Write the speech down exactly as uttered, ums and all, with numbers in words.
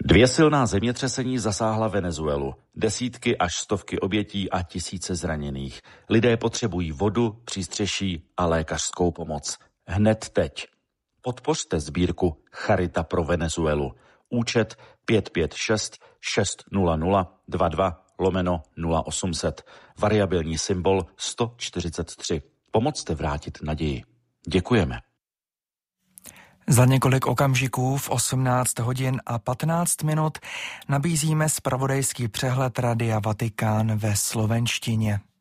Dvě silná zemětřesení zasáhla Venezuelu. Desítky až stovky obětí a tisíce zraněných. Lidé potřebují vodu, přístřeší a lékařskou pomoc. Hned teď. Podpořte sbírku Charita pro Venezuelu. Účet pět pět šest šest nula nula dva dva lomeno nula osm set. Variabilní symbol sto čtyřicet tři. Pomozte vrátit naději. Děkujeme. Za několik okamžiků v osmnáct hodin a patnáct minut nabízíme zpravodajský přehled Radia Vatikán ve slovenštině.